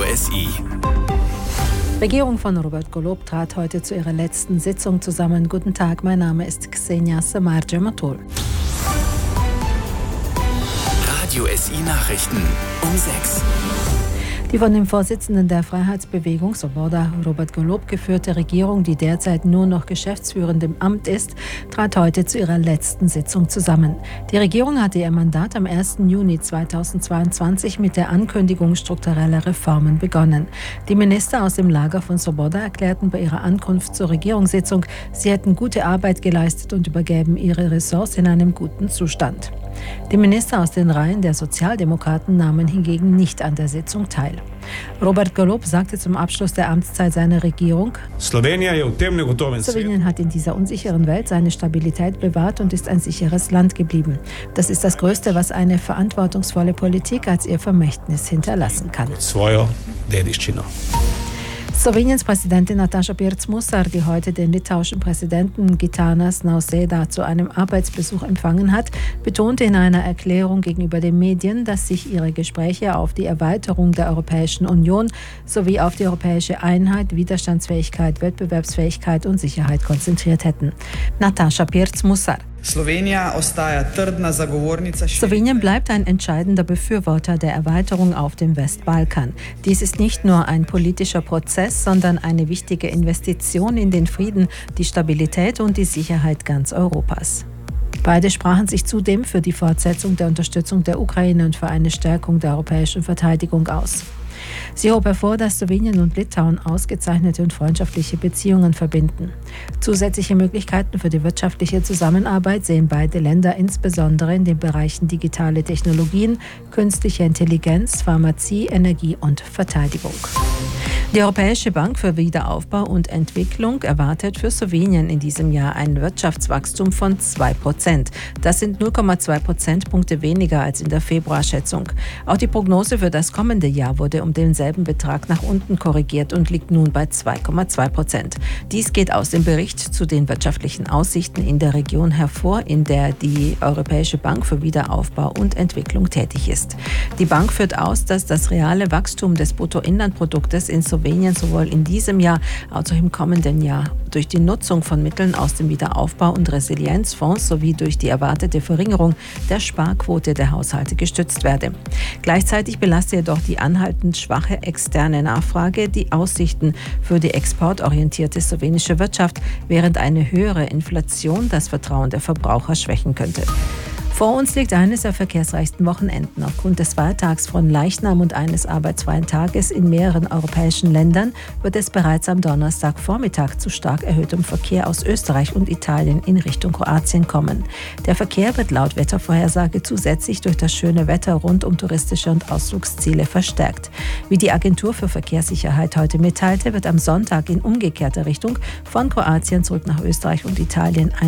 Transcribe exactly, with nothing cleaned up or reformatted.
S I. Regierung von Robert Golob trat heute zu ihrer letzten Sitzung zusammen. Guten Tag, mein Name ist Ksenia Samarja-Matul. Radio S I Nachrichten um sechs. Die von dem Vorsitzenden der Freiheitsbewegung Svoboda, Robert Golob, geführte Regierung, die derzeit nur noch geschäftsführend im Amt ist, trat heute zu ihrer letzten Sitzung zusammen. Die Regierung hatte ihr Mandat am ersten Juni zweitausendzweiundzwanzig mit der Ankündigung struktureller Reformen begonnen. Die Minister aus dem Lager von Svoboda erklärten bei ihrer Ankunft zur Regierungssitzung, sie hätten gute Arbeit geleistet und übergäben ihre Ressorts in einem guten Zustand. Die Minister aus den Reihen der Sozialdemokraten nahmen hingegen nicht an der Sitzung teil. Robert Golob sagte zum Abschluss der Amtszeit seiner Regierung: Slowenien hat in dieser unsicheren Welt seine Stabilität bewahrt und ist ein sicheres Land geblieben. Das ist das Größte, was eine verantwortungsvolle Politik als ihr Vermächtnis hinterlassen kann. Sloweniens Präsidentin Nataša Pirc-Musar, die heute den litauischen Präsidenten Gitanas Nausėda zu einem Arbeitsbesuch empfangen hat, betonte in einer Erklärung gegenüber den Medien, dass sich ihre Gespräche auf die Erweiterung der Europäischen Union sowie auf die europäische Einheit, Widerstandsfähigkeit, Wettbewerbsfähigkeit und Sicherheit konzentriert hätten. Nataša Pirc-Musar: Slowenien bleibt ein entscheidender Befürworter der Erweiterung auf dem Westbalkan. Dies ist nicht nur ein politischer Prozess, sondern eine wichtige Investition in den Frieden, die Stabilität und die Sicherheit ganz Europas. Beide sprachen sich zudem für die Fortsetzung der Unterstützung der Ukraine und für eine Stärkung der europäischen Verteidigung aus. Sie hob hervor, dass Slowenien und Litauen ausgezeichnete und freundschaftliche Beziehungen verbinden. Zusätzliche Möglichkeiten für die wirtschaftliche Zusammenarbeit sehen beide Länder insbesondere in den Bereichen digitale Technologien, künstliche Intelligenz, Pharmazie, Energie und Verteidigung. Die Europäische Bank für Wiederaufbau und Entwicklung erwartet für Slowenien in diesem Jahr ein Wirtschaftswachstum von zwei Prozent. Das sind null Komma zwei Prozentpunkte weniger als in der Februarschätzung. Auch die Prognose für das kommende Jahr wurde um denselben Betrag nach unten korrigiert und liegt nun bei zwei Komma zwei Prozent. Dies geht aus dem Bericht zu den wirtschaftlichen Aussichten in der Region hervor, in der die Europäische Bank für Wiederaufbau und Entwicklung tätig ist. Die Bank führt aus, dass das reale Wachstum des Bruttoinlandproduktes in Slowenien sowohl in diesem Jahr als auch im kommenden Jahr durch die Nutzung von Mitteln aus dem Wiederaufbau- und Resilienzfonds sowie durch die erwartete Verringerung der Sparquote der Haushalte gestützt werde. Gleichzeitig belaste jedoch die anhaltend schwache externe Nachfrage die Aussichten für die exportorientierte slowenische Wirtschaft, während eine höhere Inflation das Vertrauen der Verbraucher schwächen könnte. Vor uns liegt eines der verkehrsreichsten Wochenenden. Aufgrund des Feiertags von Leichnam und eines arbeitsfreien Tages in mehreren europäischen Ländern wird es bereits am Donnerstagvormittag zu stark erhöhtem Verkehr aus Österreich und Italien in Richtung Kroatien kommen. Der Verkehr wird laut Wettervorhersage zusätzlich durch das schöne Wetter rund um touristische und Ausflugsziele verstärkt. Wie die Agentur für Verkehrssicherheit heute mitteilte, wird am Sonntag in umgekehrter Richtung von Kroatien zurück nach Österreich und Italien ein